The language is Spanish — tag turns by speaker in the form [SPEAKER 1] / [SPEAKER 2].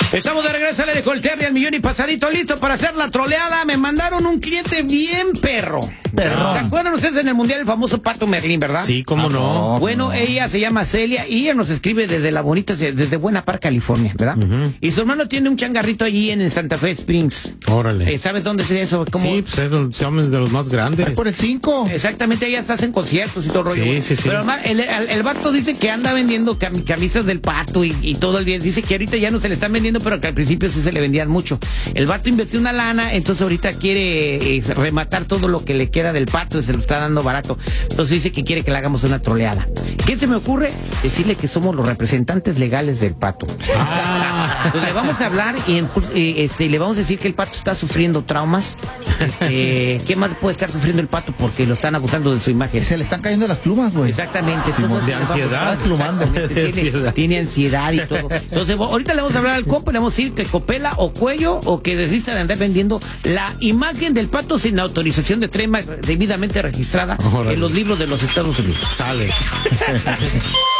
[SPEAKER 1] Estamos de regreso al con el Terry al millón y pasadito, listo para hacer la troleada. Me mandaron un cliente bien perro. ¿Se acuerdan ustedes en el mundial el famoso Pato Merlín, verdad?
[SPEAKER 2] Sí, cómo no.
[SPEAKER 1] Bueno, ella se llama Celia y ella nos escribe desde la bonita, desde Buena Park, California, ¿verdad? Y su hermano tiene un changarrito allí en Santa Fe Springs.
[SPEAKER 2] Órale.
[SPEAKER 1] ¿Sabes dónde es eso?
[SPEAKER 2] Sí, pues es de los más grandes.
[SPEAKER 3] Por el 5.
[SPEAKER 1] Exactamente, ella está en conciertos y todo el rollo.
[SPEAKER 2] Sí.
[SPEAKER 1] Pero además, el vato dice que anda vendiendo camisas del Pato y todo el día. Dice que ahorita ya no se le están vendiendo, pero que al principio sí se le vendían mucho. El vato invirtió una lana, entonces ahorita quiere rematar todo lo que le queda del Pato y se lo está dando barato. Entonces dice que quiere que le hagamos una troleada. ¿Qué se me ocurre? Decirle que somos los representantes legales del Pato. Entonces le vamos a hablar y le vamos a decir que el Pato está sufriendo traumas. ¿Qué más puede estar sufriendo el Pato? Porque lo están abusando de su imagen.
[SPEAKER 3] Se le están cayendo las plumas, güey.
[SPEAKER 1] Exactamente.
[SPEAKER 2] De ansiedad.
[SPEAKER 1] Tiene ansiedad y todo. Entonces, ahorita le vamos a hablar al compa, le vamos a decir que copela o cuello o que desista de andar vendiendo la imagen del Pato sin autorización de trema debidamente registrada en los libros de los Estados Unidos.
[SPEAKER 2] Sale.